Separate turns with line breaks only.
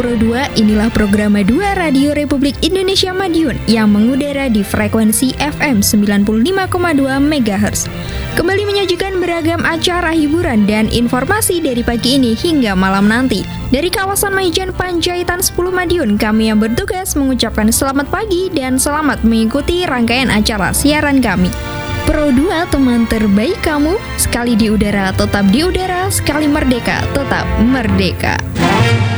Pro 2, inilah program 2 Radio Republik Indonesia Madiun yang mengudara di frekuensi FM 95,2 MHz. Kembali menyajikan beragam acara hiburan dan informasi dari pagi ini hingga malam nanti. Dari kawasan Maijen Panjaitan 10 Madiun, kami yang bertugas mengucapkan selamat pagi dan selamat mengikuti rangkaian acara siaran kami. Pro 2, teman terbaik kamu, sekali di udara tetap di udara, sekali merdeka tetap merdeka.